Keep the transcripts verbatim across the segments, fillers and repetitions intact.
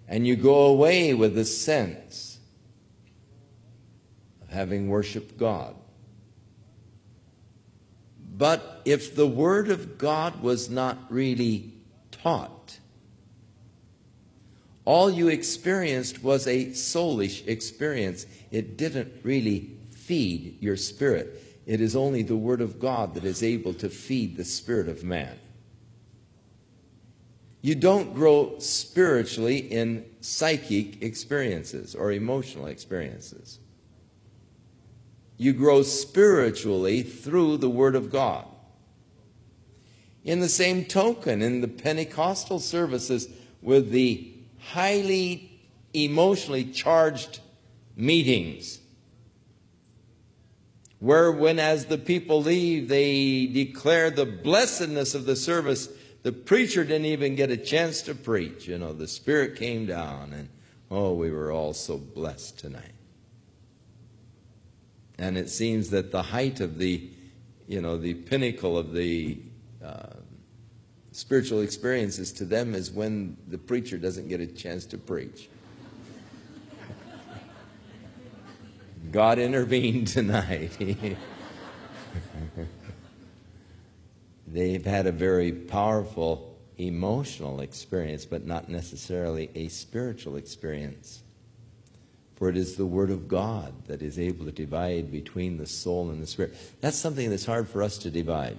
And you go away with a sense of having worshiped God. But if the Word of God was not really taught, all you experienced was a soulish experience. It didn't really feed your spirit. It is only the Word of God that is able to feed the spirit of man. You don't grow spiritually in psychic experiences or emotional experiences. You grow spiritually through the Word of God. In the same token, in the Pentecostal services with the highly emotionally charged meetings, where when as the people leave, they declare the blessedness of the service, the preacher didn't even get a chance to preach. You know, the Spirit came down and, oh, we were all so blessed tonight. And it seems that the height of the, you know, the pinnacle of the uh, spiritual experiences to them is when the preacher doesn't get a chance to preach. God intervened tonight. They've had a very powerful emotional experience, but not necessarily a spiritual experience. For it is the Word of God that is able to divide between the soul and the spirit. That's something that's hard for us to divide.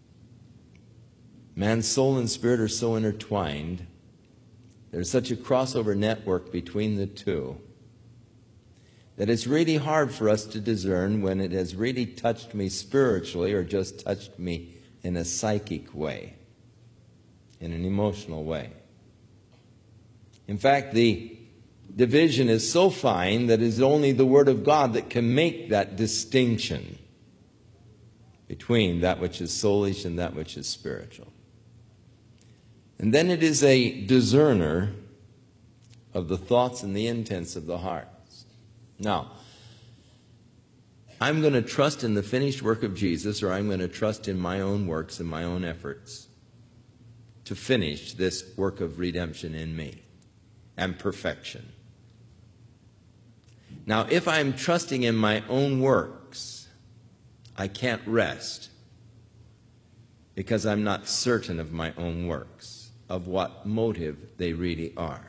Man's soul and spirit are so intertwined. There's such a crossover network between the two that it's really hard for us to discern when it has really touched me spiritually or just touched me in a psychic way, in an emotional way. In fact, the division is so fine that it is only the Word of God that can make that distinction between that which is soulish and that which is spiritual. And then it is a discerner of the thoughts and the intents of the hearts. Now, I'm going to trust in the finished work of Jesus, or I'm going to trust in my own works and my own efforts to finish this work of redemption in me and perfection. Now, if I'm trusting in my own works, I can't rest because I'm not certain of my own works, of what motive they really are.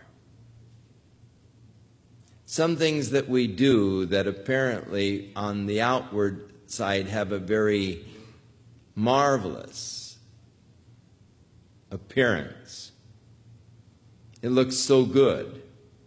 Some things that we do that apparently on the outward side have a very marvelous appearance. It looks so good.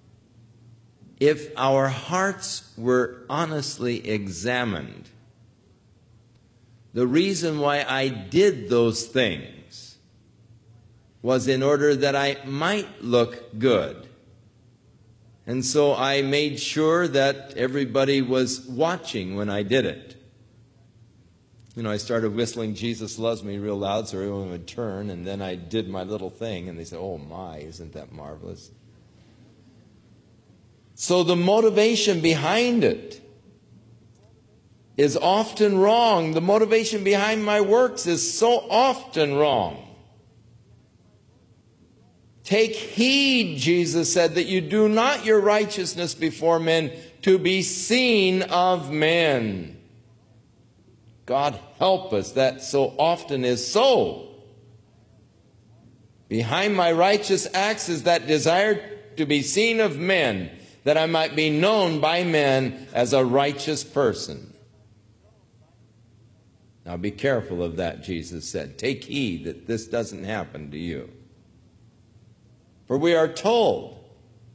If our hearts were honestly examined, the reason why I did those things was in order that I might look good. And so I made sure that everybody was watching when I did it. You know, I started whistling Jesus Loves Me real loud so everyone would turn, and then I did my little thing, and they said, oh my, isn't that marvelous? So the motivation behind it is often wrong. The motivation behind my works is so often wrong. Take heed, Jesus said, that you do not your righteousness before men to be seen of men. God help us, that so often is so. Behind my righteous acts is that desire to be seen of men, that I might be known by men as a righteous person. Now be careful of that, Jesus said. Take heed that this doesn't happen to you. For we are told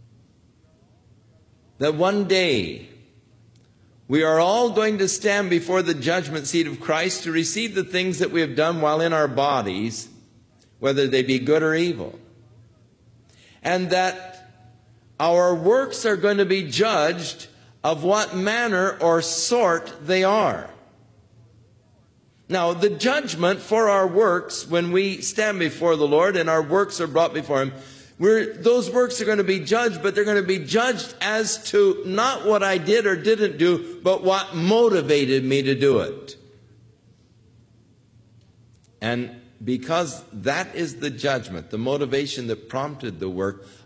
that one day we are all going to stand before the judgment seat of Christ to receive the things that we have done while in our bodies, whether they be good or evil. And that our works are going to be judged of what manner or sort they are. Now, the judgment for our works, when we stand before the Lord and our works are brought before Him, We're, those works are going to be judged, but they're going to be judged as to not what I did or didn't do, but what motivated me to do it. And because that is the judgment, the motivation that prompted the work,